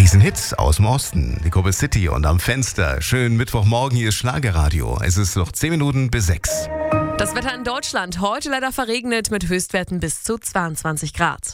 Diesen Hit aus dem Osten, die Gruppe City und Am Fenster. Schönen Mittwochmorgen, hier ist Schlagerradio. Es ist noch 10 Minuten bis 6. Das Wetter in Deutschland heute leider verregnet mit Höchstwerten bis zu 22 Grad.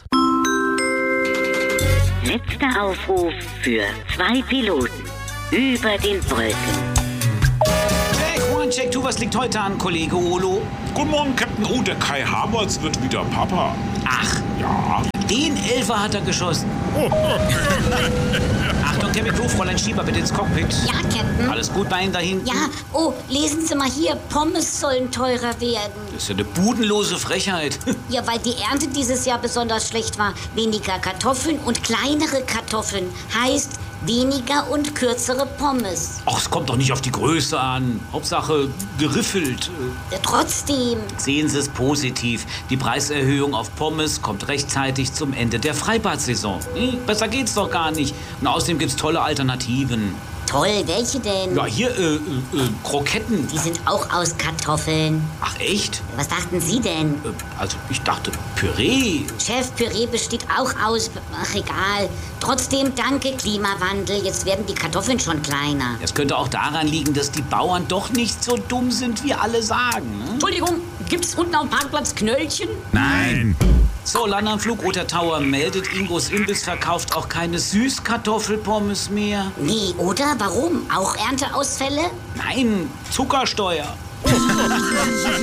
Letzter Aufruf für 2 Piloten über den Wolken. Check 2, was liegt heute an, Kollege Olo? Guten Morgen, Captain. Oh, der Kai Havertz wird wieder Papa. Ach, Ja. den Elfer hat er geschossen. Achtung, Cabin 2, Fräulein Schieber, bitte ins Cockpit. Ja, Captain. Alles gut bei Ihnen da hinten? Ja, oh, lesen Sie mal hier, Pommes sollen teurer werden. Das ist ja eine budenlose Frechheit. Ja, weil die Ernte dieses Jahr besonders schlecht war. Weniger Kartoffeln und kleinere Kartoffeln heißt weniger und kürzere Pommes. Ach, es kommt doch nicht auf die Größe an. Hauptsache geriffelt. Trotzdem. Sehen Sie es positiv. Die Preiserhöhung auf Pommes kommt rechtzeitig zum Ende der Freibad-Saison. Besser geht's doch gar nicht. Und außerdem gibt's tolle Alternativen. Toll, welche denn? Ja, hier, Kroketten. Die sind auch aus Kartoffeln. Ach, echt? Was dachten Sie denn? Also, ich dachte Püree. Chef, Püree besteht auch aus... Ach, egal. Trotzdem, danke, Klimawandel. Jetzt werden die Kartoffeln schon kleiner. Es könnte auch daran liegen, dass die Bauern doch nicht so dumm sind, wie alle sagen. Ne? Entschuldigung, gibt's unten am Parkplatz Knöllchen? Nein. So, Landanflug Roter Tower meldet, Ingos Imbiss verkauft auch keine Süßkartoffelpommes mehr. Nee, oder? Warum? Auch Ernteausfälle? Nein, Zuckersteuer.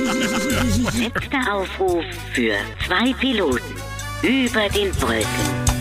Letzter Aufruf für 2 Piloten über den Wolken.